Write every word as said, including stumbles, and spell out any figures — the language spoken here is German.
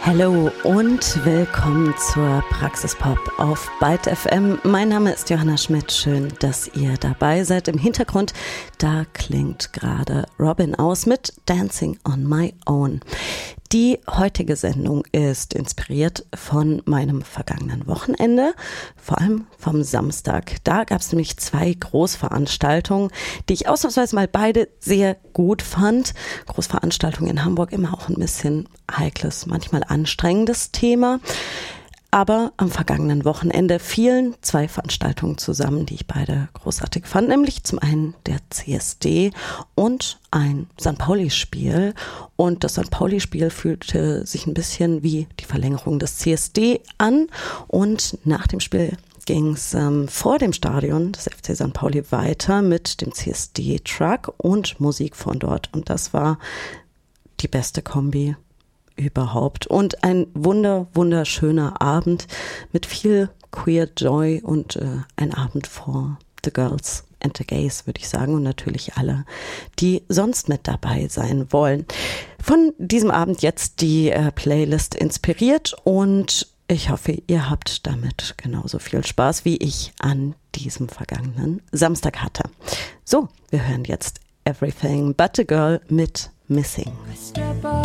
Hallo und willkommen zur Praxispop auf Byte F M. Mein Name ist Johanna Schmidt. Schön, dass ihr dabei seid. Im Hintergrund, da klingt gerade Robin aus mit Dancing on My Own. Die heutige Sendung ist inspiriert von meinem vergangenen Wochenende, vor allem vom Samstag. Da gab es nämlich zwei Großveranstaltungen, die ich ausnahmsweise mal beide sehr gut fand. Großveranstaltungen in Hamburg, immer auch ein bisschen heikles, manchmal anstrengendes Thema. Aber am vergangenen Wochenende fielen zwei Veranstaltungen zusammen, die ich beide großartig fand, nämlich zum einen der C S D und ein Sankt Pauli-Spiel. Und das Sankt Pauli-Spiel fühlte sich ein bisschen wie die Verlängerung des C S D an. Und nach dem Spiel ging es ähm, vor dem Stadion des F C Sankt Pauli weiter mit dem C S D-Truck und Musik von dort. Und das war die beste Kombi überhaupt. Und ein wunder, wunderschöner Abend mit viel Queer Joy und äh, ein Abend for the Girls and the Gays, würde ich sagen. Und natürlich alle, die sonst mit dabei sein wollen. Von diesem Abend jetzt die äh, Playlist inspiriert und ich hoffe, ihr habt damit genauso viel Spaß, wie ich an diesem vergangenen Samstag hatte. So, wir hören jetzt Everything But a Girl mit Missing.